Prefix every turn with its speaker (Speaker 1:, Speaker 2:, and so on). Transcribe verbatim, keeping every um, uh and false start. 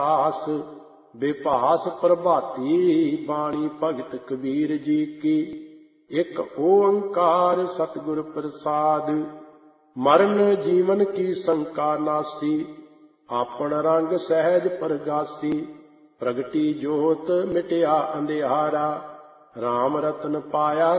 Speaker 1: ਆਸ ਬੇਭਾਸ ਪ੍ਰਭਾਤੀ ਬਾਣੀ ਭਗਤ ਕਬੀਰ ਜੀ ਕੀ। ਇੱਕ ਓੰਕਾਰ ਸਤਿਗੁਰ ਪ੍ਰਸਾਦ ਮਰਨ ਜੀਵਨ ਕੀ ਸੰਕਾ ਨਾਸੀ ਆਪਣ ਰੰਗ ਸਹਿਜ ਪ੍ਰਗਾਸੀ। ਪ੍ਰਗਟੀ ਜੋਤ ਮਿਟਿਆ ਅੰਧਿਆਰਾ RAM ਰਤਨ ਪਾਇਆ